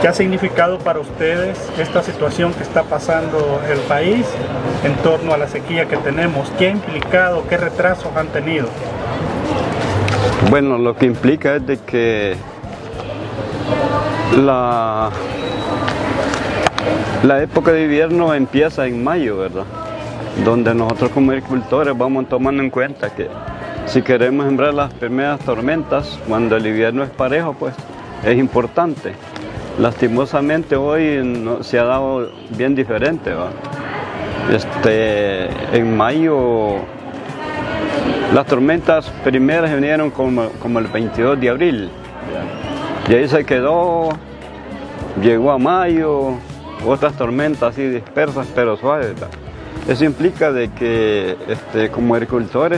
¿Qué ha significado para ustedes esta situación que está pasando el país en torno a la sequía que tenemos? ¿Qué ha implicado, qué retrasos han tenido? Bueno, lo que implica es de que la época de invierno empieza en mayo, ¿verdad? Donde nosotros como agricultores vamos tomando en cuenta que si queremos sembrar las primeras tormentas, cuando el invierno es parejo, pues es importante. Lastimosamente hoy no, se ha dado bien diferente, ¿va? En mayo las tormentas primeras vinieron como el 22 de abril. Y ahí se quedó, llegó a mayo, otras tormentas así dispersas pero suaves, ¿va? Eso implica de que como agricultores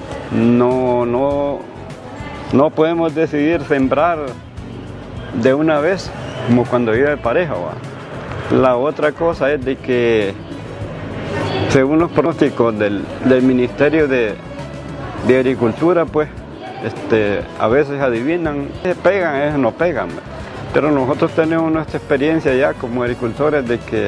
no podemos decidir sembrar de una vez como cuando vive pareja, ¿va? La otra cosa es de que según los pronósticos del Ministerio de Agricultura, pues a veces adivinan, pegan, a veces no pegan, ¿va? Pero nosotros tenemos nuestra experiencia ya como agricultores de que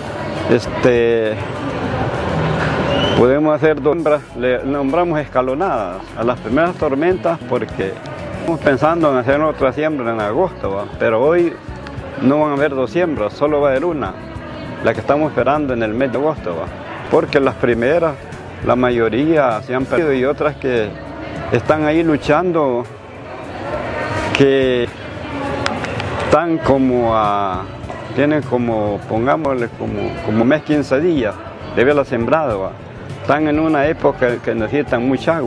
podemos hacer dos siembras, le nombramos escalonadas a las primeras tormentas porque estamos pensando en hacer otra siembra en agosto, ¿va? Pero hoy no van a haber dos siembras, solo va a haber una, la que estamos esperando en el mes de agosto, ¿va? Porque las primeras, la mayoría se han perdido y otras que están ahí luchando, que están tienen como, pongámosle, como mes 15 días de haberla sembrado, ¿va? Están en una época que necesitan mucha agua.